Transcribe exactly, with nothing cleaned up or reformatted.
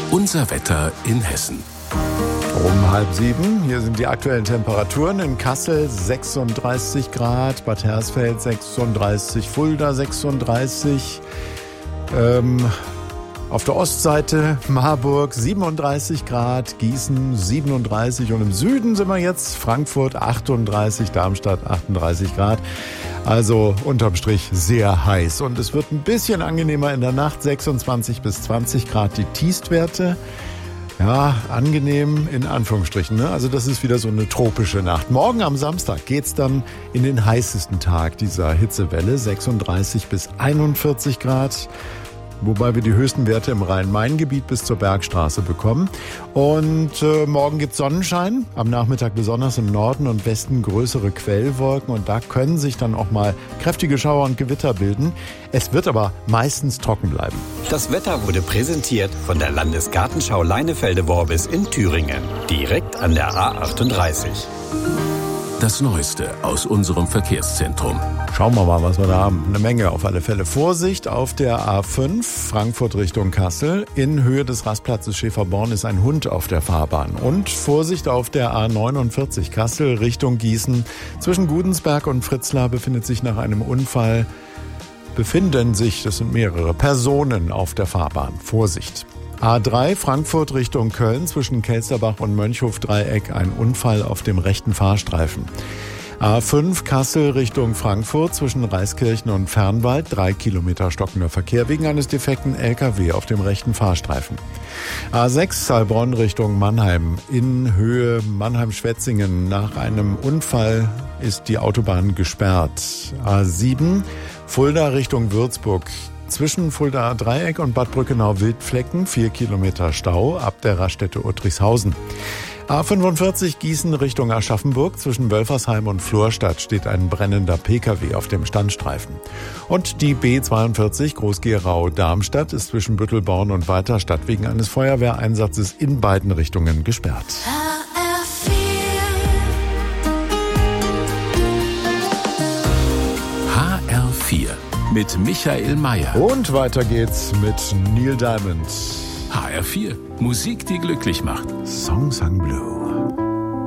Unser Wetter in Hessen. Um halb sieben, hier sind die aktuellen Temperaturen. In Kassel sechsunddreißig Grad, Bad Hersfeld sechsunddreißig, Fulda sechsunddreißig, ähm, auf der Ostseite Marburg siebenunddreißig Grad, Gießen siebenunddreißig und im Süden sind wir jetzt Frankfurt achtunddreißig, Darmstadt achtunddreißig Grad. Also unterm Strich sehr heiß und es wird ein bisschen angenehmer in der Nacht, sechsundzwanzig bis zwanzig Grad die Tiefstwerte. Ja, angenehm in Anführungsstrichen, ne? Also das ist wieder so eine tropische Nacht. Morgen am Samstag geht's dann in den heißesten Tag dieser Hitzewelle, sechsunddreißig bis einundvierzig Grad. Wobei wir die höchsten Werte im Rhein-Main-Gebiet bis zur Bergstraße bekommen. Und äh, morgen gibt's Sonnenschein, am Nachmittag besonders im Norden und Westen größere Quellwolken und da können sich dann auch mal kräftige Schauer und Gewitter bilden. Es wird aber meistens trocken bleiben. Das Wetter wurde präsentiert von der Landesgartenschau Leinefelde-Worbis in Thüringen, direkt an der A achtunddreißig. Das Neueste aus unserem Verkehrszentrum. Schauen wir mal, was wir da haben. Eine Menge auf alle Fälle. Vorsicht auf der A fünf, Frankfurt Richtung Kassel. In Höhe des Rastplatzes Schäferborn ist ein Hund auf der Fahrbahn. Und Vorsicht auf der A neunundvierzig, Kassel Richtung Gießen. Zwischen Gudensberg und Fritzlar befindet sich nach einem Unfall, befinden sich, das sind mehrere Personen auf der Fahrbahn. Vorsicht. A drei, Frankfurt Richtung Köln, zwischen Kelsterbach und Mönchhof-Dreieck ein Unfall auf dem rechten Fahrstreifen. A fünf, Kassel Richtung Frankfurt, zwischen Reiskirchen und Fernwald, drei Kilometer stockender Verkehr wegen eines defekten L K W auf dem rechten Fahrstreifen. A sechs, Heilbronn Richtung Mannheim, in Höhe Mannheim-Schwetzingen. Nach einem Unfall ist die Autobahn gesperrt. A sieben, Fulda Richtung Würzburg. Zwischen Fuldaer Dreieck und Bad Brückenau-Wildflecken vier Kilometer Stau ab der Raststätte Uttrichshausen. A fünfundvierzig Gießen Richtung Aschaffenburg. Zwischen Wölfersheim und Florstadt steht ein brennender P K W auf dem Standstreifen. Und die B zweiundvierzig Groß-Gerau-Darmstadt ist zwischen Büttelborn und Weiterstadt wegen eines Feuerwehreinsatzes in beiden Richtungen gesperrt. H R vier mit Michael Mayer. Und weiter geht's mit Neil Diamond. H R vier, Musik, die glücklich macht. Song Sung Blue.